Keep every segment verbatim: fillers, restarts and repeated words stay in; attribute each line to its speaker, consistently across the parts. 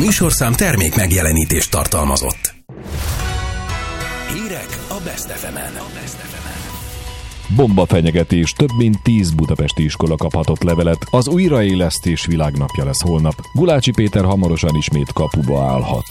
Speaker 1: műsorszám termék megjelenítést tartalmazott. Hírek a Best ef emen.
Speaker 2: Bombafenyegetés, több mint tíz budapesti iskola kaphatott levelet. Az újraélesztés világnapja lesz holnap. Gulácsi Péter hamarosan ismét kapuba állhat.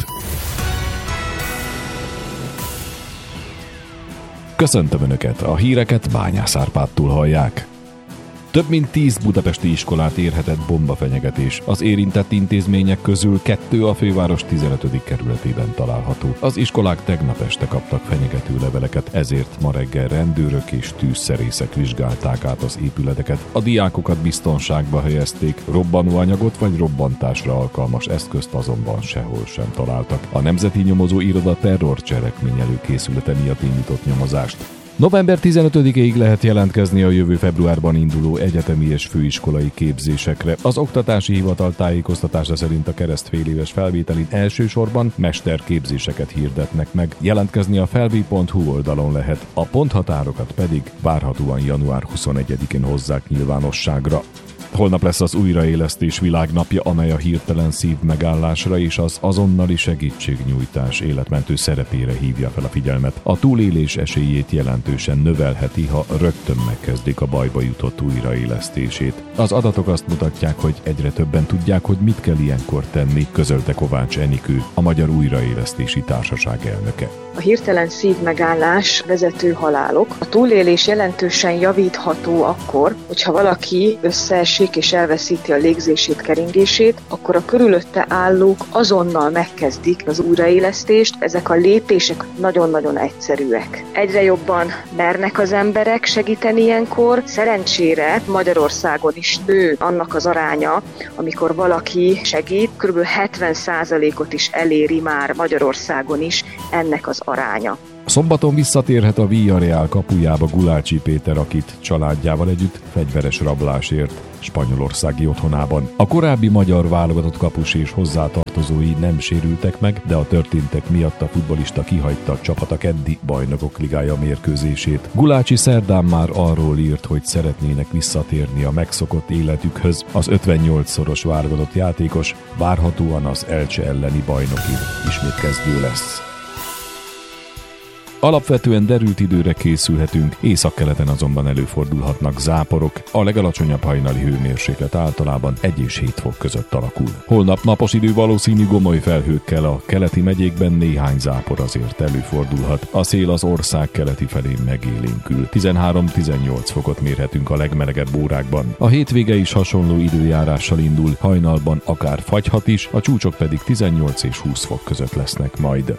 Speaker 2: Köszöntöm Önöket, a híreket Bányász Árpádtól hallják. Több mint tíz budapesti iskolát érhetett bombafenyegetés. Az érintett intézmények közül kettő a főváros tizenötödik kerületében található. Az iskolák tegnap este kaptak fenyegető leveleket, ezért ma reggel rendőrök és tűzszerészek vizsgálták át az épületeket. A diákokat biztonságba helyezték, robbanóanyagot vagy robbantásra alkalmas eszközt azonban sehol sem találtak. A Nemzeti Nyomozó Iroda terrorcselekmény előkészülete miatt indított nyomozást. november tizenötödikéig lehet jelentkezni a jövő februárban induló egyetemi és főiskolai képzésekre. Az Oktatási Hivatal tájékoztatása szerint a kereszt féléves felvételin elsősorban mesterképzéseket hirdetnek meg. Jelentkezni a felvi pont hu oldalon lehet, a ponthatárokat pedig várhatóan január huszonegyedikén hozzák nyilvánosságra. Holnap lesz az újraélesztés világnapja, amely a hirtelen szívmegállásra és az azonnali segítségnyújtás életmentő szerepére hívja fel a figyelmet. A túlélés esélyét jelentősen növelheti, ha rögtön megkezdik a bajba jutott újraélesztését. Az adatok azt mutatják, hogy egyre többen tudják, hogy mit kell ilyenkor tenni, közölte Kovács Enikő, a Magyar Újraélesztési Társaság elnöke.
Speaker 3: A hirtelen szívmegállás, vezető halálok. A túlélés jelentősen javítható akkor, hogyha valaki összeesik és elveszíti a légzését, keringését, akkor a körülötte állók azonnal megkezdik az újraélesztést. Ezek a lépések nagyon-nagyon egyszerűek. Egyre jobban mernek az emberek segíteni ilyenkor. Szerencsére Magyarországon is nő annak az aránya, amikor valaki segít. Körülbelül hetven százalékot is eléri már Magyarországon is ennek az aránya.
Speaker 2: Szombaton visszatérhet a Villarreal kapujába Gulácsi Péter, akit családjával együtt fegyveres rablásért spanyolországi otthonában. A korábbi magyar válogatott kapus és hozzátartozói nem sérültek meg, de a történtek miatt a futballista kihagyta a csapat a keddi Bajnokok Ligája mérkőzését. Gulácsi szerdán már arról írt, hogy szeretnének visszatérni a megszokott életükhöz. Az ötvennyolcszoros válogatott játékos várhatóan az Elche elleni bajnokin ismét kezdő lesz. Alapvetően derült időre készülhetünk, északkeleten azonban előfordulhatnak záporok, a legalacsonyabb hajnali hőmérséklet általában egy és hét fok között alakul. Holnap napos idő, valószínű gomoly felhőkkel, a keleti megyékben néhány zápor azért előfordulhat. A szél az ország keleti felén megélénkül. tizenhárom-tizennyolc fokot mérhetünk a legmelegebb órákban. A hétvége is hasonló időjárással indul, hajnalban akár fagyhat is, a csúcsok pedig tizennyolc és húsz fok között lesznek majd.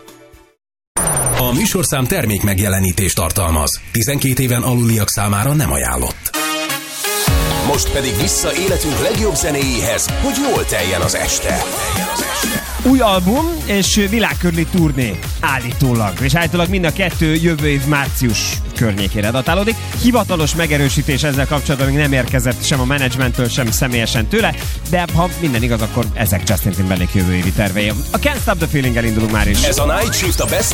Speaker 1: A műsorszám termék megjelenítést tartalmaz. tizenkét éven aluliak számára nem ajánlott. Most pedig vissza életünk legjobb zenéjéhez, hogy jól teljen az este.
Speaker 4: Új album és világkörüli turné állítólag. És állítólag mind a kettő jövő év március környékére datálódik. Hivatalos megerősítés ezzel kapcsolatban még nem érkezett sem a menedzsmenttől, sem személyesen tőle, de ha minden igaz, akkor ezek Justin Timberlake jövő évi tervei. A Can't Stop the Feeling-el indulunk már is.
Speaker 1: Ez a Night Shift, a Best